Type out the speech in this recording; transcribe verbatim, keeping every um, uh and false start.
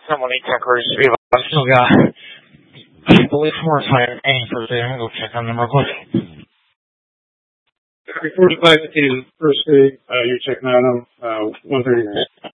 Someone need temporary speed. I still got, I believe, four time any first aid. I'm going to go check on them real quick. forty-five to first aid, uh, you're checking on them, uh, one thirty.